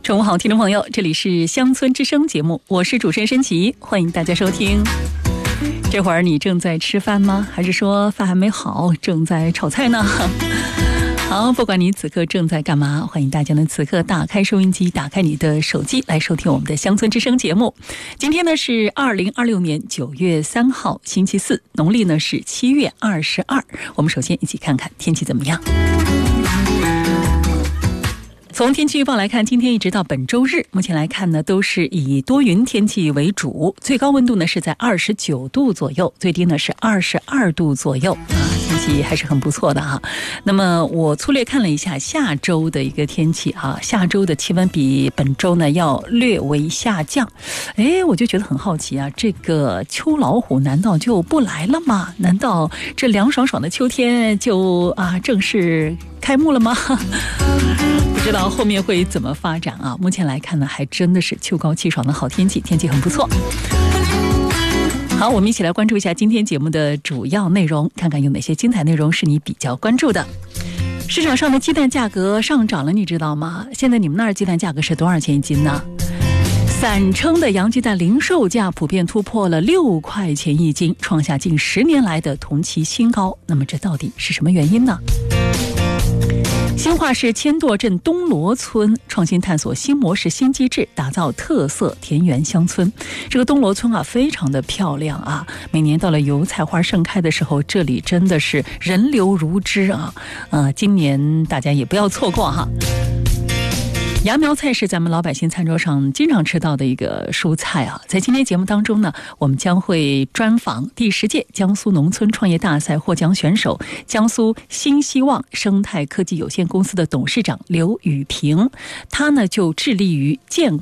中午好，听众朋友，这里是乡村之声节目，我是主持人申琪，欢迎大家收听。这会儿你正在吃饭吗？还是说饭还没好，正在炒菜呢？好，不管你此刻正在干嘛，欢迎大家呢此刻打开收音机，打开你的手机来收听我们的乡村之声节目。今天呢是2026年9月3号星期四，农历呢是7月22。我们首先一起看看天气怎么样。从天气预报来看，今天一直到本周日，目前来看呢，都是以多云天气为主，最高温度呢是在29度左右，最低呢是22度左右天气还是很不错的哈。那么我粗略看了一下下周的一个天气下周的气温比本周呢要略微下降。我就觉得很好奇这个秋老虎难道就不来了吗？难道这凉爽爽的秋天就正式开幕了吗？不知道后面会怎么发展目前来看呢，还真的是秋高气爽的好天气，天气很不错。好，我们一起来关注一下今天节目的主要内容，看看有哪些精彩内容是你比较关注的。市场上的鸡蛋价格上涨了，你知道吗？现在你们那儿鸡蛋价格是多少钱一斤呢？散称的洋鸡蛋零售价普遍突破了6块钱一斤，创下近10年来的同期新高。那么这到底是什么原因呢？新化市千垛镇东罗村创新探索新模式新机制，打造特色田园乡村。这个东罗村非常的漂亮每年到了油菜花盛开的时候，这里真的是人流如织今年大家也不要错过芽苗菜是咱们老百姓餐桌上经常吃到的一个蔬菜在今天节目当中呢，我们将会专访第10届江苏农村创业大赛获奖选手江苏新希望生态科技有限公司的董事长刘宇平。他呢就致力于健